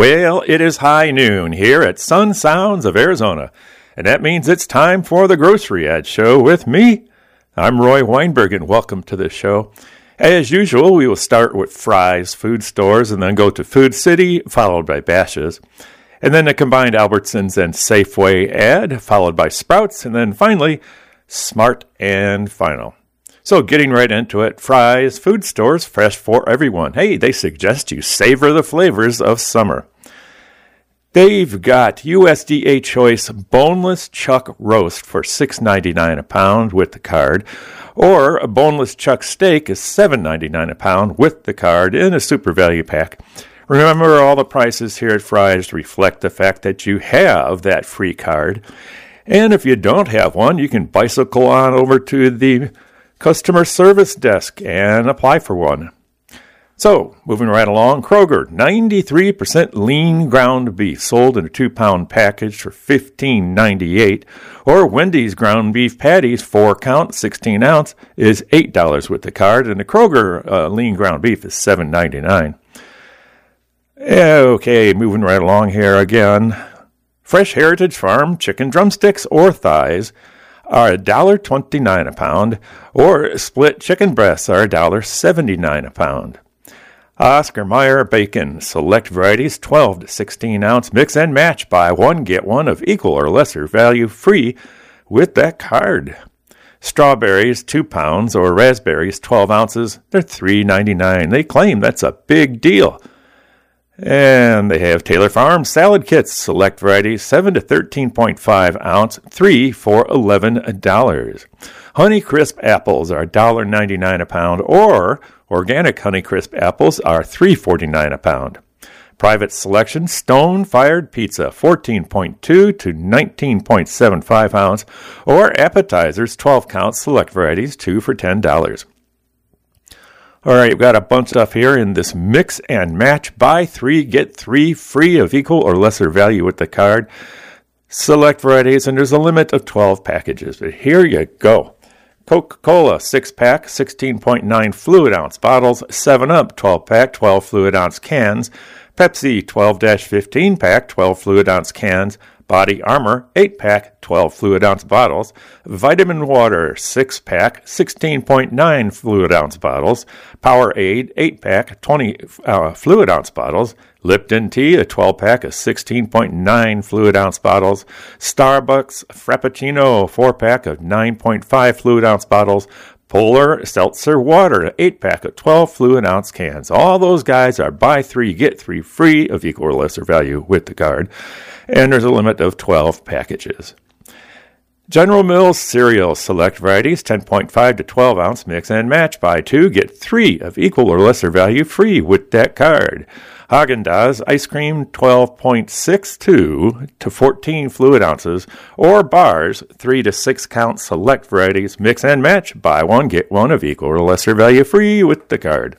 Well, it is high noon here at Sun Sounds of Arizona, and that means it's time for the Grocery Ad Show with me. I'm Roy Weinberg, and welcome to the show. As usual, we will start with Fry's Food Stores and then go to Food City, followed by Bash's, and then the combined Albertsons and Safeway ad, followed by Sprouts, and then finally, Smart and Final. So getting right into it, Fry's Food Stores, fresh for everyone. Hey, they suggest you savor the flavors of summer. They've got USDA Choice Boneless Chuck Roast for $6.99 a pound with the card, or a Boneless Chuck Steak is $7.99 a pound with the card in a Super Value Pack. Remember, all the prices here at Fry's reflect the fact that you have that free card. And if you don't have one, you can bicycle on over to the customer service desk and apply for one. So, moving right along, Kroger, 93% lean ground beef sold in a 2-pound package for $15.98, or Wendy's ground beef patties, 4-count, 16 ounce, is $8 with the card, and the Kroger lean ground beef is $7.99. Okay, moving right along here again. Fresh Heritage Farm chicken drumsticks or thighs are $1.29 a pound, or split chicken breasts are $1.79 a pound. Oscar Mayer bacon, select varieties, 12 to 16 ounce, mix and match, buy one, get one of equal or lesser value, free with that card. Strawberries, 2 pounds, or raspberries, 12 ounces, they're $3.99. They claim that's a big deal. And they have Taylor Farm salad kits, select varieties, 7 to 13.5 ounce, 3 for $11. Honeycrisp apples are $1.99 a pound, or organic Honeycrisp apples are $3.49 a pound. Private Selection stone-fired pizza, 14.2 to 19.75 ounce, or appetizers, 12 count, select varieties, 2 for $10. All right, we've got a bunch of stuff here in this mix and match. Buy 3, get 3 free of equal or lesser value with the card. Select varieties, and there's a limit of 12 packages. But here you go. Coca-Cola, 6-pack, 16.9 fluid ounce bottles. 7-Up, 12-pack, 12 fluid ounce cans. Pepsi, 12-15-pack, 12 fluid ounce cans. Body Armor, 8-pack, 12 fluid ounce bottles. Vitamin Water, 6-pack, 16.9 fluid ounce bottles. Powerade, 8-pack, 20 fluid ounce bottles. Lipton Tea, a 12-pack of 16.9 fluid ounce bottles. Starbucks Frappuccino, 4-pack of 9.5 fluid ounce bottles. Polar Seltzer Water, 8-pack of 12 fluid ounce cans. All those guys are buy 3, get 3 free of equal or lesser value with the card. And there's a limit of 12 packages. General Mills cereal, select varieties, 10.5 to 12 ounce, mix and match. Buy 2, get 3 of equal or lesser value free with that card. Haagen-Dazs ice cream, 12.62 to 14 fluid ounces, or bars, 3 to 6 count, select varieties, mix and match. Buy 1, get 1 of equal or lesser value free with the card.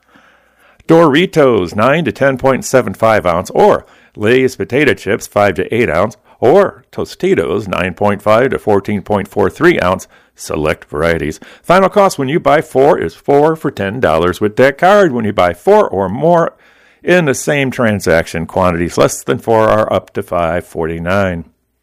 Doritos, 9 to 10.75 ounce, or Lay's potato chips, 5 to 8 ounce, or Tostitos, 9.5 to 14.43 ounce, select varieties. Final cost when you buy 4 is 4 for $10 with that card. When you buy 4 or more in the same transaction, quantities less than 4 are up to $5.49.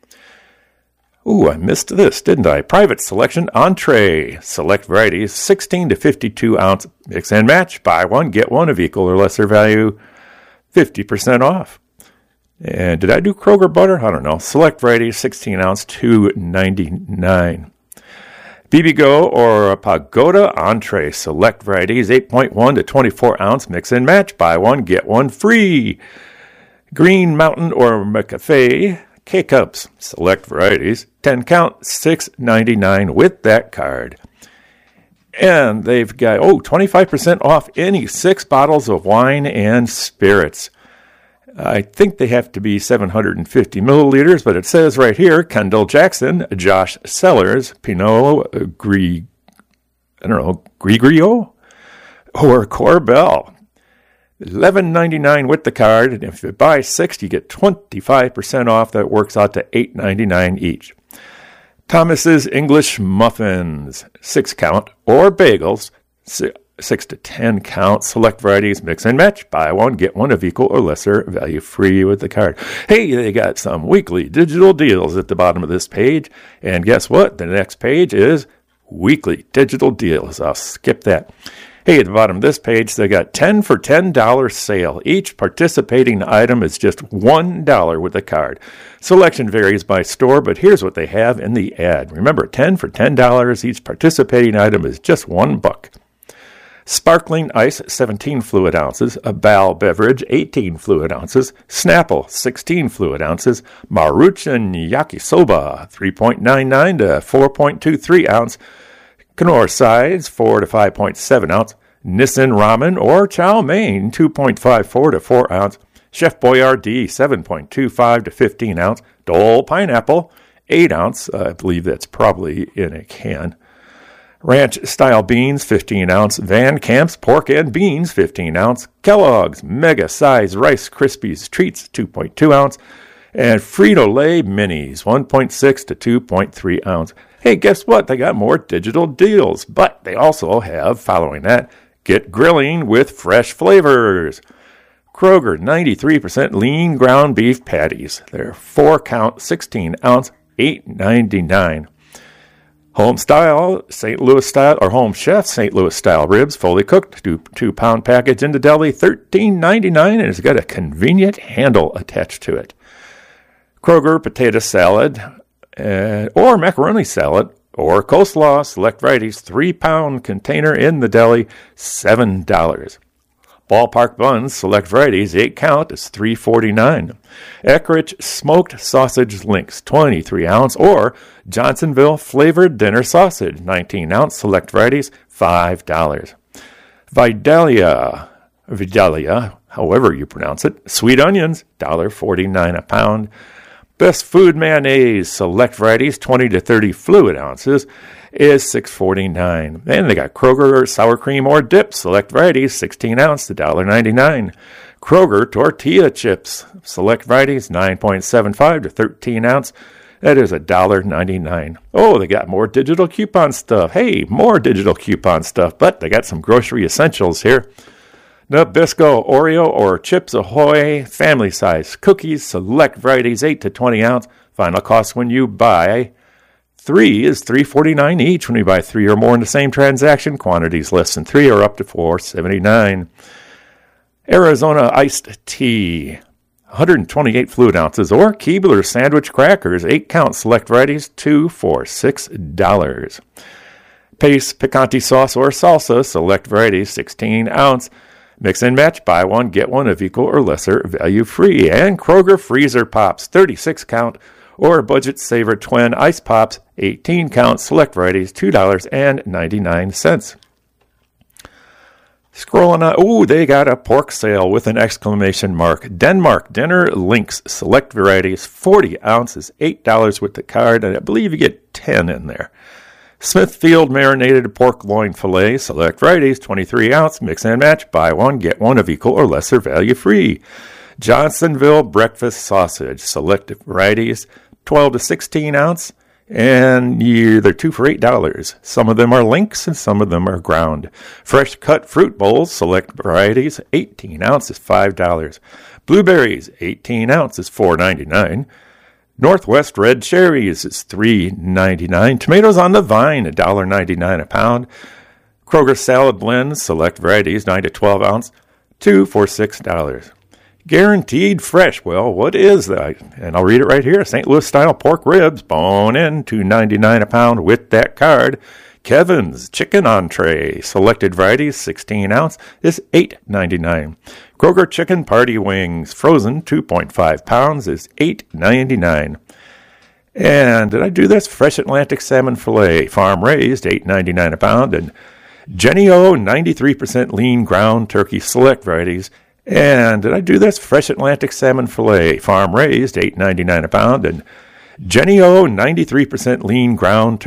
Ooh, I missed this, didn't I? Private Selection entree, select varieties, 16 to 52 ounce, mix and match. Buy 1, get 1 of equal or lesser value, 50% off. And did I do Kroger butter? I don't know. Select varieties, 16 ounce, $2.99. BB-Go or Pagoda entree, select varieties, 8.1 to 24 ounce, mix and match. Buy 1, get 1 free. Green Mountain or McCafe K-Cups, select varieties, 10 count, $6.99 with that card. And they've got, 25% off any 6 bottles of wine and spirits. I think they have to be 750 milliliters, but it says right here, Kendall Jackson, Josh Sellers, Pinot Grigio, or Corbel. $11.99 with the card, and if you buy 6, you get 25% off. That works out to $8.99 each. Thomas's English Muffins, 6 count, or bagels, 6 to 10 count. Select varieties, mix and match. Buy one, get one of equal or lesser value free with the card. Hey, they got some weekly digital deals at the bottom of this page. And guess what? The next page is weekly digital deals. I'll skip that. Hey, at the bottom of this page, they got 10 for $10 sale. Each participating item is just $1 with a card. Selection varies by store, but here's what they have in the ad. Remember, 10 for $10. Each participating item is just $1. Sparkling Ice, 17 fluid ounces. A Bal beverage, 18 fluid ounces. Snapple, 16 fluid ounces. Maruchan Yakisoba, 3.99 to 4.23 ounce. Knorr sides, 4 to 5.7 ounce. Nissin ramen or chow mein, 2.54 to 4 ounce. Chef Boyardee, 7.25 to 15 ounce. Dole pineapple, 8 ounce. I believe that's probably in a can. Ranch style beans, 15 ounce. Van Camp's pork and beans, 15 ounce. Kellogg's mega size Rice Krispies treats, 2.2 ounce. And Frito-Lay minis, 1.6 to 2.3 ounce. Hey, guess what? They got more digital deals, but they also have, following that, get grilling with fresh flavors. Kroger, 93% lean ground beef patties. They're 4-count, 16-ounce, $8.99. Home style, St. Louis style, or Home Chef St. Louis style ribs, fully cooked, 2-pound package in the deli, $13.99, and it's got a convenient handle attached to it. Kroger potato salad, or macaroni salad, or coleslaw, select varieties, 3-pound container in the deli, $7. Ballpark buns, select varieties, 8-count, is $3.49. Eckrich smoked sausage links, 23-ounce, or Johnsonville flavored dinner sausage, 19-ounce, select varieties, $5. Vidalia, however you pronounce it, sweet onions, $1.49 a pound. Best Food mayonnaise, select varieties, 20 to 30 fluid ounces, is $6.49. And they got Kroger sour cream or dip, select varieties, 16 ounce, $1.99. Kroger tortilla chips, select varieties, 9.75 to 13 ounce, that is $1.99. Oh, they got more digital coupon stuff. Hey, more digital coupon stuff, but they got some grocery essentials here. Nabisco Oreo or Chips Ahoy family size cookies, select varieties, 8 to 20 ounce. Final cost when you buy 3 is $3.49 each when you buy 3 or more in the same transaction. Quantities less than 3 are up to $4.79. Arizona iced tea, 128 fluid ounces, or Keebler sandwich crackers, 8-count, select varieties, 2 for $6. Pace picante sauce or salsa, select varieties, 16 ounce. Mix and match, buy one, get one of equal or lesser value free. And Kroger freezer pops, 36-count, or budget saver twin ice pops, 18-count, select varieties, $2.99. Scrolling on, they got a pork sale with an exclamation mark. Denmark dinner links, select varieties, 40 ounces, $8 with the card, and I believe you get 10 in there. Smithfield marinated pork loin filet, select varieties, 23 ounce, mix and match, buy one, get one of equal or lesser value free. Johnsonville breakfast sausage, select varieties, 12 to 16 ounce, and they're 2 for $8. Some of them are links and some of them are ground. Fresh cut fruit bowls, select varieties, 18 ounces, $5. Blueberries, 18 ounces, $4.99. Northwest red cherries is $3.99. Tomatoes on the vine, $1.99 a pound. Kroger salad blends, select varieties, 9 to 12 ounce, 2 for $6. Guaranteed fresh. Well, what is that? And I'll read it right here. St. Louis style pork ribs, bone in, $2.99 a pound with that card. Kevin's chicken entree, selected varieties, 16 ounce, is $8.99. Kroger chicken party wings, frozen, 2.5 pounds, is $8.99. And did I do this? Fresh Atlantic salmon fillet, farm raised, $8.99 a pound. And Jennie-O, 93% lean ground turkey, select varieties. And did I do this? Fresh Atlantic salmon fillet, farm raised, $8.99 a pound. And Jennie-O, 93% lean ground turkey.